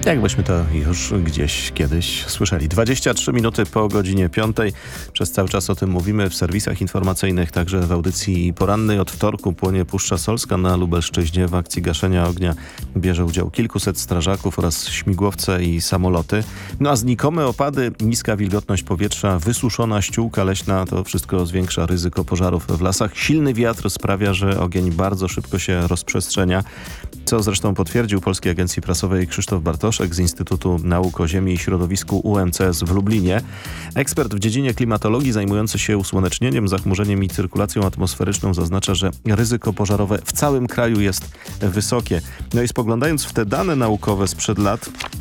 Jakbyśmy to już gdzieś kiedyś słyszeli. 23 minuty po godzinie 5. Przez cały czas o tym mówimy w serwisach informacyjnych, także w audycji porannej. Od wtorku płonie Puszcza Solska na Lubelszczyźnie. W akcji gaszenia ognia bierze udział kilkuset strażaków oraz śmigłowce i samoloty. No a znikome opady, niska wilgotność powietrza, wysuszona ściółka leśna, to wszystko zwiększa ryzyko pożarów w lasach. Silny wiatr sprawia, że ogień bardzo szybko się rozprzestrzenia, co zresztą potwierdził Polskiej Agencji Prasowej Krzysztof Bartoszek z Instytutu Nauk o Ziemi i Środowisku UMCS w Lublinie. Ekspert w dziedzinie klimatologii zajmujący się usłonecznieniem, zachmurzeniem i cyrkulacją atmosferyczną zaznacza, że ryzyko pożarowe w całym kraju jest wysokie. No i spoglądając w te dane naukowe sprzed lat,